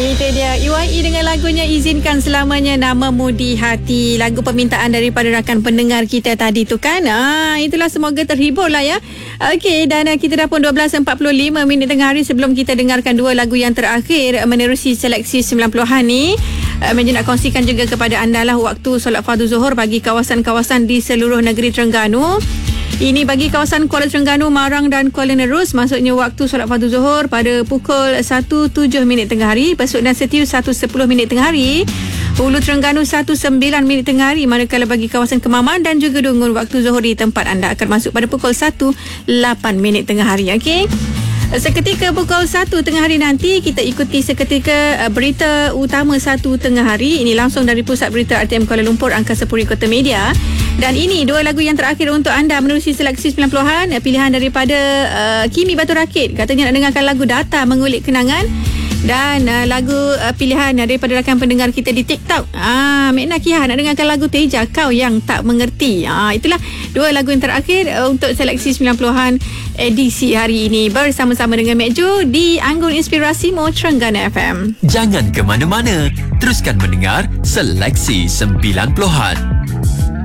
Itu dia EYE dengan lagunya Izinkan Selamanya Namamu di Hati. Lagu permintaan daripada rakan pendengar kita tadi tu kan. Itulah, semoga terhibur lah ya. Okey, dan kita dah pun 12.45 tengah hari. Sebelum kita dengarkan dua lagu yang terakhir menerusi seleksi 90-an ni, Meja nak kongsikan juga kepada anda lah waktu solat fardu zuhur bagi kawasan-kawasan di seluruh negeri Terengganu. Ini bagi kawasan Kuala Terengganu, Marang dan Kuala Nerus. Maksudnya waktu solat fardu zuhur pada pukul 1.07 tengah hari. Besut dan Setiu 1.10 tengah hari. Hulu Terengganu 1.09 tengah hari. Manakala bagi kawasan Kemaman dan juga Dungun, waktu zuhur di tempat anda akan masuk pada pukul 1.08 tengah hari. Okey. Seketika pukul 1 tengah hari nanti, kita ikuti seketika berita utama 1 tengah hari. Ini langsung dari Pusat Berita RTM Kuala Lumpur, Angkasa Puri Kota Media. Dan ini dua lagu yang terakhir untuk anda menerusi seleksi 90-an. Pilihan daripada Kimi Batu Rakit. Katanya nak dengarkan lagu Data Mengulik Kenangan. Dan lagu pilihan daripada rakan pendengar kita di TikTok, Mek Nakihah nak dengarkan lagu Teja, Kau Yang Tak Mengerti. Itulah dua lagu yang terakhir untuk seleksi 90-an edisi hari ini, bersama-sama dengan Mek Ju di Anggun Inspirasimu Terengganu FM. Jangan ke mana-mana, teruskan mendengar seleksi 90-an.